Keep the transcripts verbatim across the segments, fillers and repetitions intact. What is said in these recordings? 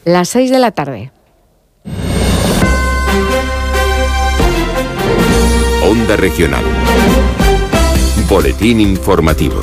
las seis de la tarde. Onda Regional. Boletín informativo.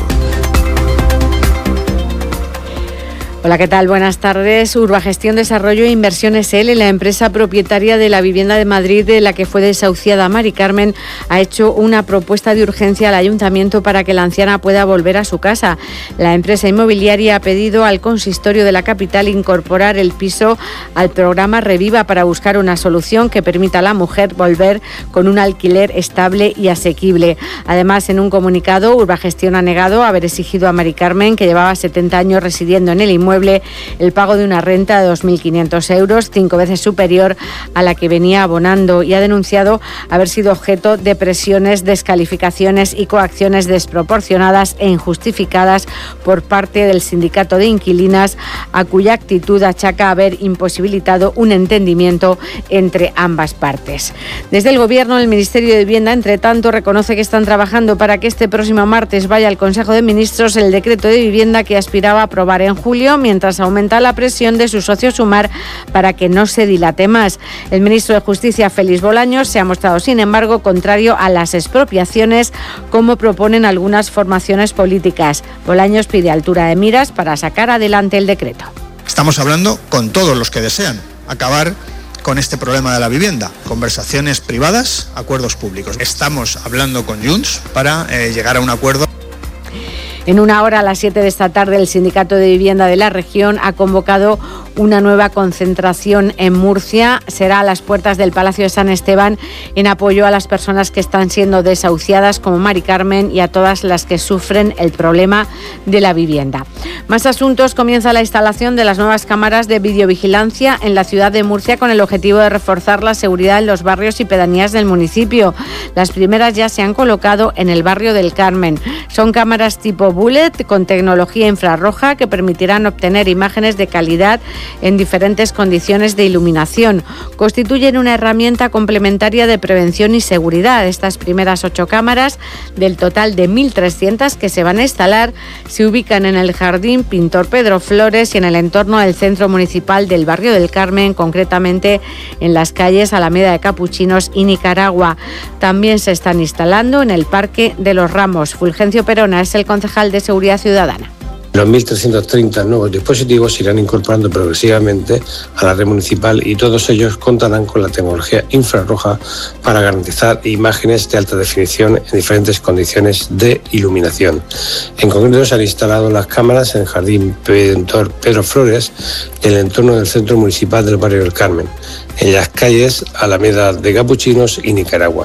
Hola, ¿qué tal? Buenas tardes. Urbagestión Desarrollo e Inversiones L, la empresa propietaria de la vivienda de Madrid de la que fue desahuciada Mari Carmen, ha hecho una propuesta de urgencia al ayuntamiento para que la anciana pueda volver a su casa. La empresa inmobiliaria ha pedido al consistorio de la capital incorporar el piso al programa Reviva para buscar una solución que permita a la mujer volver con un alquiler estable y asequible. Además, en un comunicado, Urbagestión ha negado haber exigido a Mari Carmen, que llevaba setenta años residiendo en el inmueble, el pago de una renta de dos mil quinientos euros, cinco veces superior a la que venía abonando, y ha denunciado haber sido objeto de presiones, descalificaciones y coacciones desproporcionadas e injustificadas por parte del sindicato de inquilinas, a cuya actitud achaca haber imposibilitado un entendimiento entre ambas partes. Desde el Gobierno, el Ministerio de Vivienda, entre tanto, reconoce que están trabajando para que este próximo martes vaya al Consejo de Ministros el decreto de vivienda que aspiraba a aprobar en julio, mientras aumenta la presión de su socio Sumar para que no se dilate más. El ministro de Justicia, Félix Bolaños, se ha mostrado, sin embargo, contrario a las expropiaciones, como proponen algunas formaciones políticas. Bolaños pide altura de miras para sacar adelante el decreto. Estamos hablando con todos los que desean acabar con este problema de la vivienda. Conversaciones privadas, acuerdos públicos. Estamos hablando con Junts para eh, llegar a un acuerdo. En una hora, a las siete de esta tarde, el Sindicato de Vivienda de la región ha convocado una nueva concentración en Murcia. Será a las puertas del Palacio de San Esteban, en apoyo a las personas que están siendo desahuciadas, como Mari Carmen, y a todas las que sufren el problema de la vivienda. Más asuntos. Comienza la instalación de las nuevas cámaras de videovigilancia en la ciudad de Murcia, con el objetivo de reforzar la seguridad en los barrios y pedanías del municipio. Las primeras ya se han colocado en el barrio del Carmen. Son cámaras tipo Bullet con tecnología infrarroja que permitirán obtener imágenes de calidad en diferentes condiciones de iluminación. Constituyen una herramienta complementaria de prevención y seguridad. Estas primeras ocho cámaras, del total de mil trescientas que se van a instalar, se ubican en el Jardín Pintor Pedro Flores y en el entorno del Centro Municipal del Barrio del Carmen, concretamente en las calles Alameda de Capuchinos y Nicaragua. También se están instalando en el Parque de los Ramos. Fulgencio Perona es el concejal de Seguridad Ciudadana. Los mil trescientos treinta nuevos dispositivos se irán incorporando progresivamente a la red municipal y todos ellos contarán con la tecnología infrarroja para garantizar imágenes de alta definición en diferentes condiciones de iluminación. En concreto, se han instalado las cámaras en el Jardín Pintor Pedro Flores y en el entorno del Centro Municipal del Barrio del Carmen, en las calles Alameda de Capuchinos y Nicaragua.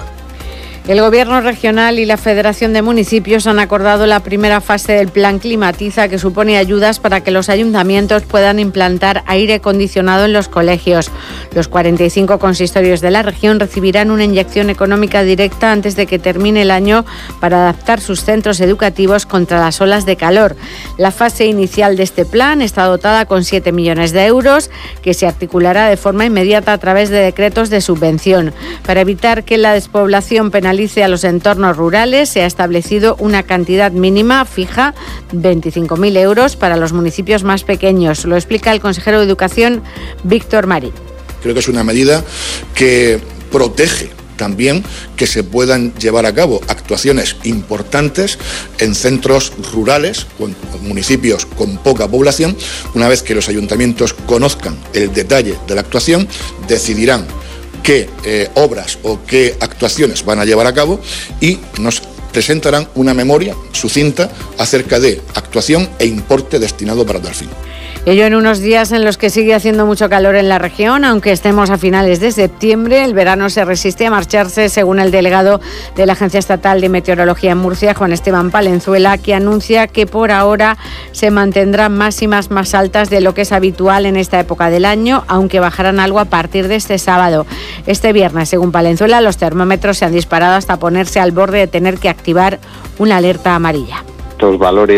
El Gobierno regional y la Federación de Municipios han acordado la primera fase del Plan Climatiza, que supone ayudas para que los ayuntamientos puedan implantar aire acondicionado en los colegios. Los cuarenta y cinco consistorios de la región recibirán una inyección económica directa antes de que termine el año para adaptar sus centros educativos contra las olas de calor. La fase inicial de este plan está dotada con siete millones de euros, que se articulará de forma inmediata a través de decretos de subvención. Para evitar que la despoblación penalice a los entornos rurales, se ha establecido una cantidad mínima fija, veinticinco mil euros, para los municipios más pequeños. Lo explica el consejero de Educación, Víctor Marín. Creo que es una medida que protege también que se puedan llevar a cabo actuaciones importantes en centros rurales o en municipios con poca población. Una vez que los ayuntamientos conozcan el detalle de la actuación, decidirán qué eh, obras o qué actuaciones van a llevar a cabo y nos presentarán una memoria sucinta acerca de actuación e importe destinado para tal fin. Ello en unos días en los que sigue haciendo mucho calor en la región, aunque estemos a finales de septiembre. El verano se resiste a marcharse, según el delegado de la Agencia Estatal de Meteorología en Murcia, Juan Esteban Palenzuela, que anuncia que por ahora se mantendrán máximas más altas de lo que es habitual en esta época del año, aunque bajarán algo a partir de este sábado. Este viernes, según Palenzuela, los termómetros se han disparado hasta ponerse al borde de tener que activar una alerta amarilla. Estos valores